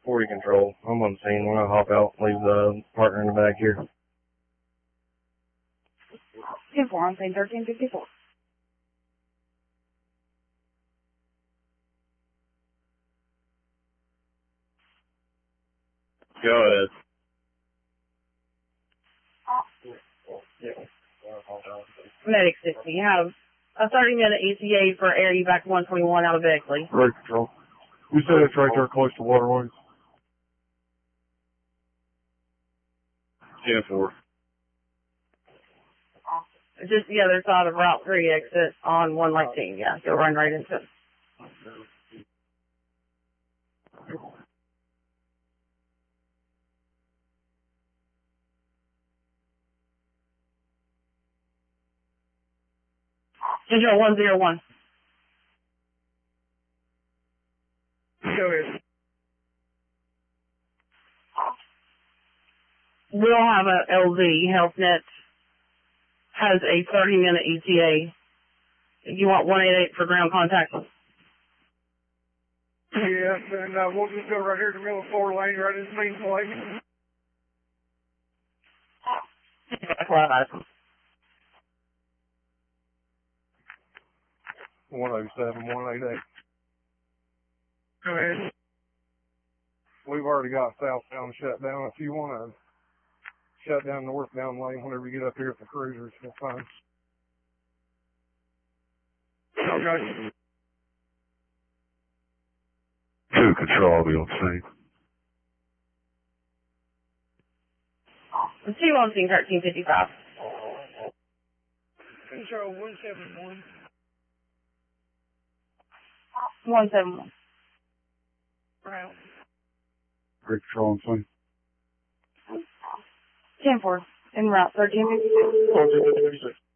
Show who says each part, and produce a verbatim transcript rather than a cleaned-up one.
Speaker 1: forty control. I'm on scene. We're going to hop out, leave the partner in the back here.
Speaker 2: ten four on scene, thirteen fifty-four.
Speaker 1: Go ahead.
Speaker 2: Medic sixty, you have a thirty minute E T A for air evac one twenty-one out of Beckley.
Speaker 1: Right control. We said it's right there close to Waterways. ten four.
Speaker 2: Just the other side of Route three exit on one nineteen, yeah, you'll run right into it. Control one zero one.
Speaker 1: Go ahead.
Speaker 2: We'll have a L V, HealthNet has a thirty minute E T A. You want one eighty-eight for ground contact?
Speaker 1: Yeah, and uh, we'll just go right here to the middle of four lane, right in the main lane. one oh seven, one eighty-eight. Go ahead. We've already got southbound shut down. If you want to shut down northbound lane whenever you get up here for cruisers, that's fine. Okay.
Speaker 3: Two control, I'll be on scene.
Speaker 2: Two on scene, thirteen fifty-five.
Speaker 1: Control one seven one.
Speaker 2: one seven one.
Speaker 1: Right.
Speaker 3: Great control on scene.
Speaker 2: ten four, en route, thirteen fifty-six.